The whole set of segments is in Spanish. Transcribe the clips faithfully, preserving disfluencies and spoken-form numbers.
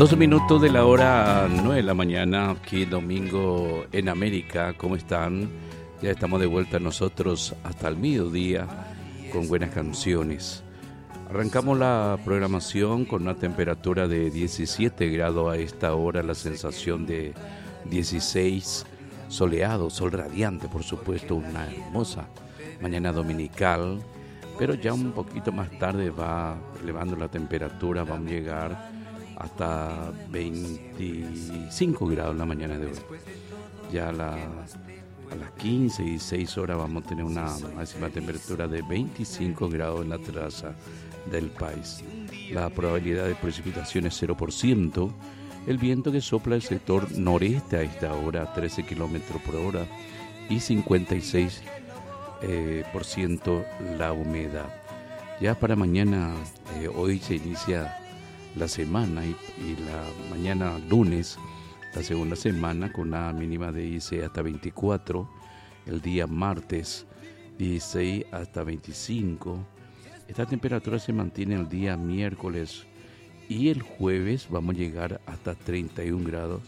doce minutos de la hora nueve de la mañana, aquí domingo en América. ¿Cómo están? Ya estamos de vuelta nosotros hasta el mediodía con buenas canciones. Arrancamos la programación con una temperatura de diecisiete grados a esta hora, la sensación de dieciséis, soleado, sol radiante, por supuesto, una hermosa mañana dominical, pero ya un poquito más tarde va elevando la temperatura, vamos a llegar hasta veinticinco grados en la mañana de hoy. Ya a, la, a las quince y seis horas vamos a tener una máxima temperatura de veinticinco grados en la terraza del país. La probabilidad de precipitación es cero por ciento. El viento que sopla el sector noreste a esta hora, trece kilómetros por hora, y cincuenta y seis por ciento la humedad. Ya para mañana, eh, hoy se inicia la semana y, y la mañana lunes, la segunda semana, con una mínima de dieciséis hasta veinticuatro, el día martes dieciséis hasta veinticinco. Esta temperatura se mantiene el día miércoles y el jueves vamos a llegar hasta treinta y un grados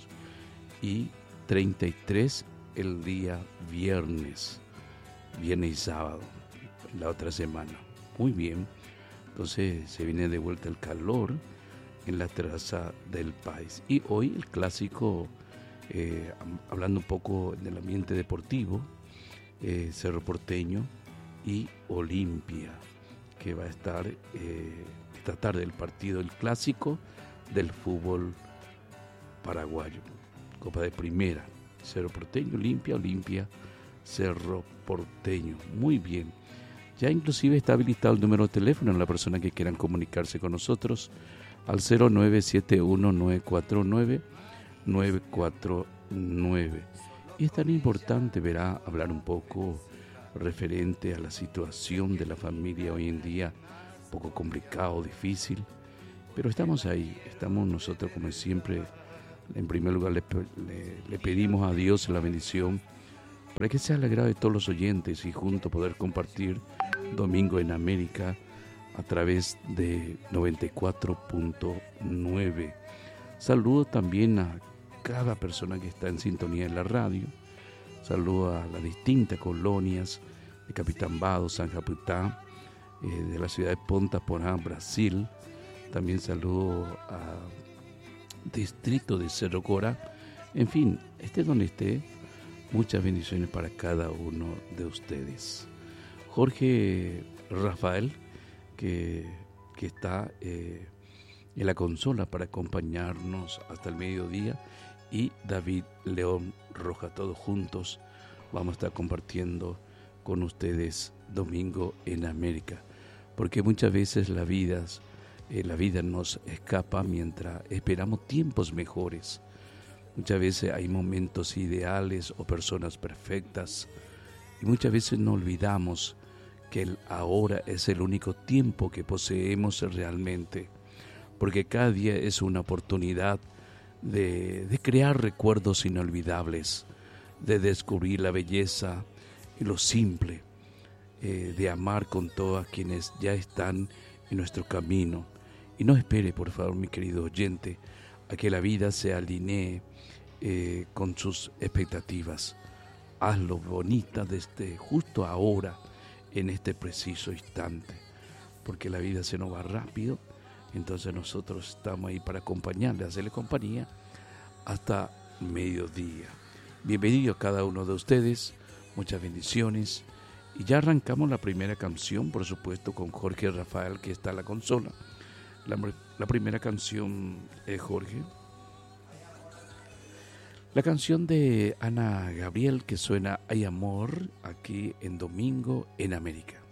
y treinta y tres el día viernes, viernes y sábado, la otra semana. Muy bien, entonces se viene de vuelta el calor en la terraza del país. Y hoy el clásico, eh, hablando un poco del ambiente deportivo, eh, Cerro Porteño y Olimpia, que va a estar eh, esta tarde el partido, el clásico del fútbol paraguayo, Copa de Primera, Cerro Porteño, Olimpia, Olimpia, Cerro Porteño. Muy bien, ya inclusive está habilitado el número de teléfono en la persona que quieran comunicarse con nosotros al cero nueve siete uno nueve cuatro nueve nueve cuatro nueve. Y es tan importante, verá, hablar un poco referente a la situación de la familia hoy en día, un poco complicado, difícil, pero estamos ahí, estamos nosotros como siempre. En primer lugar le, le, le pedimos a Dios la bendición para que sea el agrado de todos los oyentes y juntos poder compartir Domingo en América a través de noventa y cuatro punto nueve. Saludo también a cada persona que está en sintonía en la radio. Saludo a las distintas colonias de Capitán Bado, San Japutá, eh, de la ciudad de Ponta Porã, Brasil. También saludo a distrito de Cerro Corá. En fin, esté donde esté, muchas bendiciones para cada uno de ustedes. Jorge Rafael, que, que está eh, en la consola para acompañarnos hasta el mediodía, y David León Roja, todos juntos vamos a estar compartiendo con ustedes Domingo en América, porque muchas veces la vida, eh, la vida nos escapa mientras esperamos tiempos mejores. Muchas veces hay momentos ideales o personas perfectas, y muchas veces nos olvidamos que el ahora es el único tiempo que poseemos realmente, porque cada día es una oportunidad de, de crear recuerdos inolvidables, de descubrir la belleza y lo simple, eh, de amar con todos quienes ya están en nuestro camino. Y no espere, por favor, mi querido oyente, a que la vida se alinee eh, con sus expectativas. Hazlo bonita desde justo ahora, en este preciso instante, porque la vida se nos va rápido. Entonces nosotros estamos ahí para acompañarle, hacerle compañía hasta mediodía. Bienvenido cada uno de ustedes, muchas bendiciones. Y ya arrancamos la primera canción, por supuesto, con Jorge Rafael, que está en la consola. La, la primera canción es Jorge. La canción de Ana Gabriel, que suena Hay Amor, aquí en Domingo en América.